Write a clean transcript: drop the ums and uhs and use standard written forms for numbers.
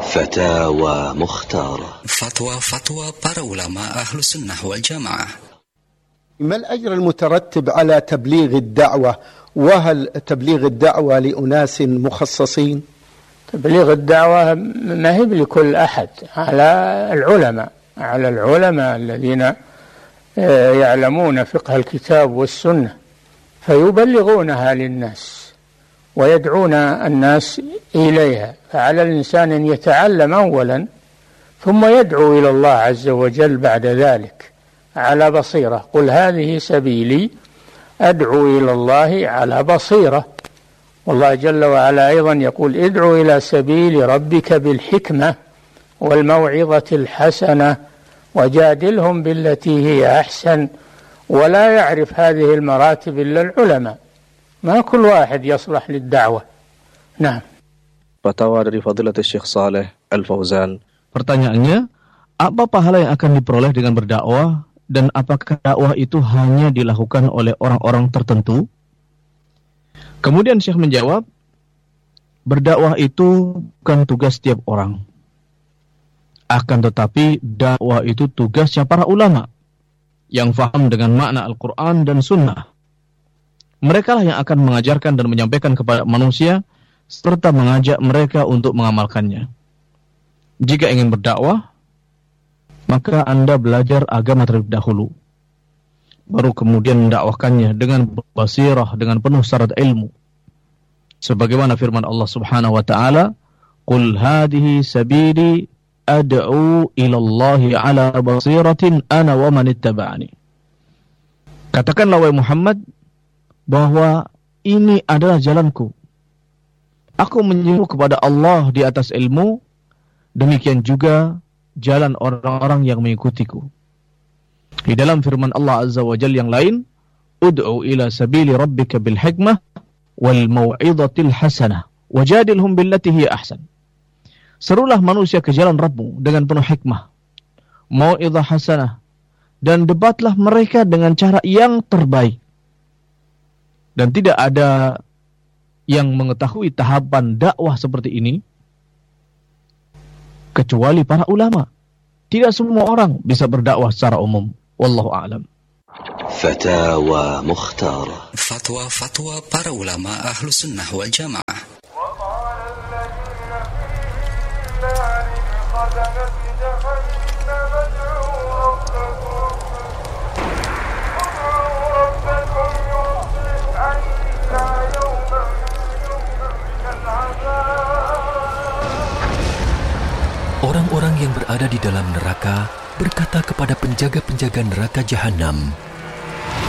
فتاوى مختارة. فتوى para ulama أهل السنة والجماعة. ما الأجر المترتب على تبليغ الدعوة؟ وهل تبليغ الدعوة لأناس مخصصين؟ تبليغ الدعوة ما هي لكل أحد، على العلماء الذين يعلمون فقه الكتاب والسنة فيبلغونها للناس ويدعون الناس إليها. فعلى الإنسان أن يتعلم أولا ثم يدعو إلى الله عز وجل بعد ذلك على بصيرة. قل هذه سبيلي أدعو إلى الله على بصيرة. والله جل وعلا أيضا يقول ادعو إلى سبيل ربك بالحكمة والموعظة الحسنة وجادلهم بالتي هي أحسن. ولا يعرف هذه المراتب إلا العلماء، ما كل واحد يصلح للدعوة. نعم. Fatwa dari Fadilatul Syekh Saleh Al-Fauzan. Pertanyaannya, apa pahala yang akan diperoleh dengan berdakwah dan apakah dakwah itu hanya dilakukan oleh orang-orang tertentu? Kemudian Syekh menjawab, berdakwah itu bukan tugas setiap orang. Akan tetapi dakwah itu tugasnya para ulama yang faham dengan makna Al-Quran dan Sunnah. Mereka lah yang akan mengajarkan dan menyampaikan kepada manusia serta mengajak mereka untuk mengamalkannya. Jika ingin berdakwah, maka Anda belajar agama terlebih dahulu, baru kemudian mendakwahkannya dengan basirah, dengan penuh syarat ilmu. Sebagaimana firman Allah Subhanahu wa taala, "Qul hadhihi sabili ad'u ila Allahi ala basiratin ana wa man ittaba'ani." Katakanlah wahai Muhammad bahwa ini adalah jalanku. Aku menyeru kepada Allah di atas ilmu, demikian juga jalan orang-orang yang mengikutiku. Di dalam firman Allah Azza wa Jalla yang lain, ud'u ila sabili rabbika bil hikmah wal mau'izatil hasanah wajadilhum billati hiya ahsan. Serulah manusia ke jalan Rabbmu dengan penuh hikmah, mau'izah hasanah, dan debatlah mereka dengan cara yang terbaik. Dan tidak ada yang mengetahui tahapan dakwah seperti ini kecuali para ulama. Tidak semua orang bisa berdakwah secara umum. Wallahu a'lam. Fatawa Mukhtara. Fatwa para ulama ahlu sunnah wal jamaah. Orang-orang yang berada di dalam neraka berkata kepada penjaga-penjaga neraka Jahannam,